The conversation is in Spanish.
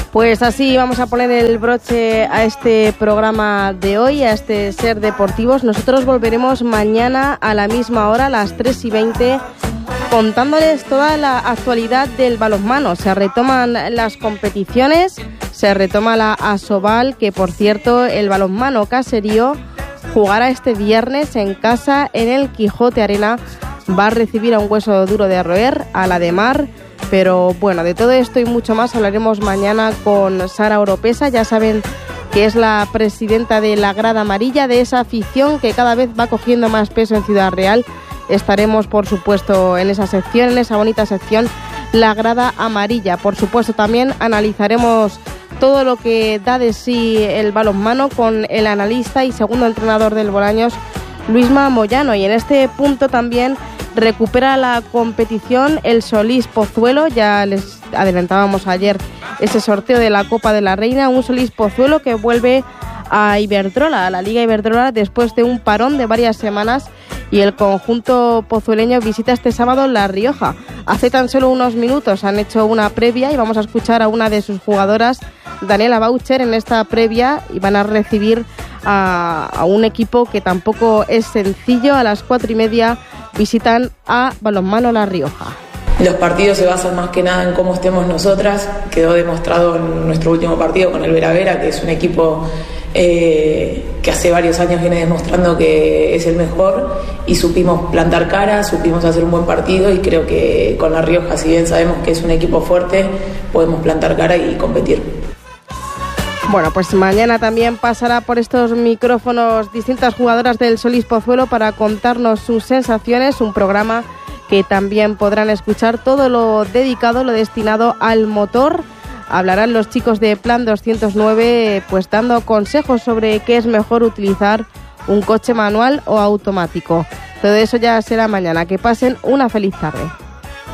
Pues así vamos a poner el broche a este programa de hoy, a este Ser Deportivos. Nosotros volveremos mañana a la misma hora, a las 3:20, contándoles toda la actualidad del balonmano. Se retoman las competiciones, se retoma la Asobal, que por cierto el balonmano caserío jugará este viernes en casa en el Quijote Arena. Va a recibir a un hueso duro de roer, a la de Mar. Pero bueno, de todo esto y mucho más hablaremos mañana con Sara Oropesa. Ya saben que es la presidenta de la Grada Amarilla, de esa afición que cada vez va cogiendo más peso en Ciudad Real. Estaremos, por supuesto, en esa sección, en esa bonita sección, la Grada Amarilla. Por supuesto, también analizaremos todo lo que da de sí el balonmano con el analista y segundo entrenador del Bolaños, Luisma Moyano. Y en este punto también recupera la competición el Solís Pozuelo. Ya les adelantábamos ayer ese sorteo de la Copa de la Reina, un Solís Pozuelo que vuelve a Iberdrola, a la Liga Iberdrola, después de un parón de varias semanas, y el conjunto pozueleño visita este sábado La Rioja. Hace tan solo unos minutos han hecho una previa y vamos a escuchar a una de sus jugadoras, Daniela Boucher, en esta previa, y van a recibir a un equipo que tampoco es sencillo. A las 4:30 visitan a Balonmano La Rioja. Los partidos se basan más que nada en cómo estemos nosotras. Quedó demostrado en nuestro último partido con el Vera Vera, que es un equipo que hace varios años viene demostrando que es el mejor, y supimos plantar cara, supimos hacer un buen partido, y creo que con La Rioja, si bien sabemos que es un equipo fuerte, podemos plantar cara y competir. Bueno, pues mañana también pasará por estos micrófonos distintas jugadoras del Solís Pozuelo para contarnos sus sensaciones, un programa que también podrán escuchar todo lo dedicado, lo destinado al motor. Hablarán los chicos de Plan 209, pues dando consejos sobre qué es mejor utilizar, un coche manual o automático. Todo eso ya será mañana. Que pasen una feliz tarde.